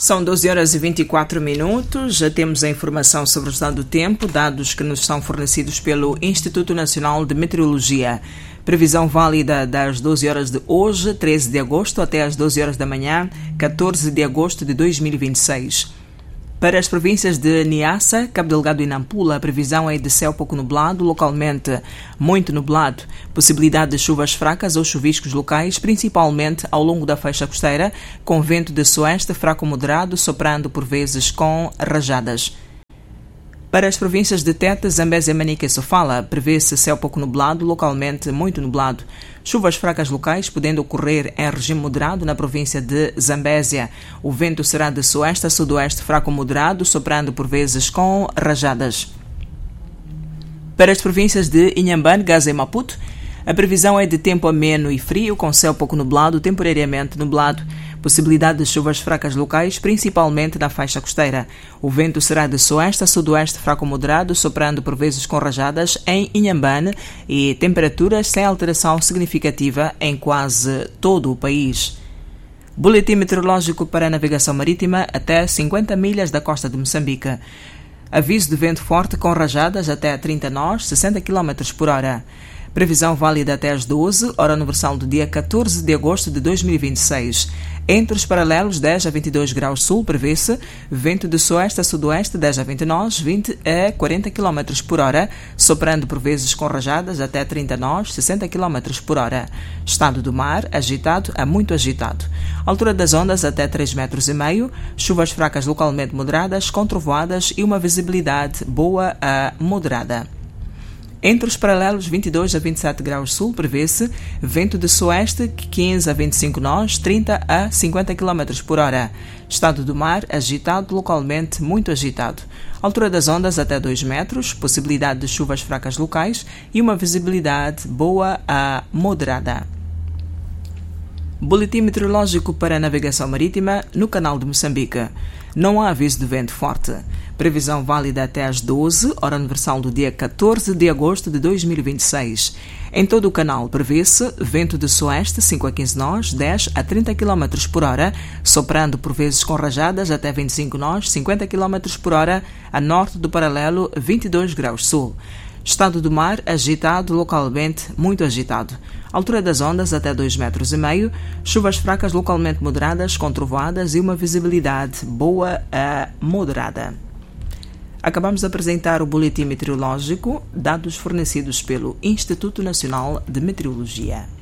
São 12 horas e 24 minutos. Já temos a informação sobre o estado do tempo, dados que nos são fornecidos pelo Instituto Nacional de Meteorologia. Previsão válida das 12 horas de hoje, 13 de agosto, até às 12 horas da manhã, 14 de agosto de 2026. Para as províncias de Niassa, Cabo Delgado e Nampula, a previsão é de céu pouco nublado, localmente muito nublado. Possibilidade de chuvas fracas ou chuviscos locais, principalmente ao longo da faixa costeira, com vento de sueste fraco moderado, soprando por vezes com rajadas. Para as províncias de Tete, Zambésia, Manica e Sofala, prevê-se céu pouco nublado, localmente muito nublado. Chuvas fracas locais podendo ocorrer em regime moderado na província de Zambésia. O vento será de sueste a sudoeste fraco moderado, soprando por vezes com rajadas. Para as províncias de Inhambane, Gaza e Maputo, a previsão é de tempo ameno e frio, com céu pouco nublado, temporariamente nublado. Possibilidade de chuvas fracas locais, principalmente na faixa costeira. O vento será de sueste a sudoeste fraco moderado, soprando por vezes com rajadas em Inhambane e temperaturas sem alteração significativa em quase todo o país. Boletim meteorológico para a navegação marítima até 50 milhas da costa de Moçambique. Aviso de vento forte com rajadas até 30 nós, 60 km por hora. Previsão válida até às 12, hora universal do dia 14 de agosto de 2026. Entre os paralelos 10 a 22 graus sul, prevê-se vento de sueste a sudoeste 10 a 20 nós, 20 a 40 km por hora, soprando por vezes com rajadas até 30 nós, 60 km por hora. Estado do mar, agitado a muito agitado. Altura das ondas até 3,5 metros, chuvas fracas localmente moderadas, com trovoadas e uma visibilidade boa a moderada. Entre os paralelos 22 a 27 graus sul, prevê-se vento de sueste 15 a 25 nós, 30 a 50 km por hora. Estado do mar agitado, localmente muito agitado. Altura das ondas até 2 metros, possibilidade de chuvas fracas locais e uma visibilidade boa a moderada. Boletim meteorológico para a navegação marítima no Canal de Moçambique. Não há aviso de vento forte. Previsão válida até às 12, hora universal do dia 14 de agosto de 2026. Em todo o canal prevê-se vento de sueste 5 a 15 nós, 10 a 30 km por hora, soprando por vezes com rajadas até 25 nós, 50 km por hora, a norte do paralelo 22 graus sul. Estado do mar agitado, localmente muito agitado. Altura das ondas até 2,5 metros, chuvas fracas localmente moderadas, com trovoadas e uma visibilidade boa a moderada. Acabamos de apresentar o boletim meteorológico, dados fornecidos pelo Instituto Nacional de Meteorologia.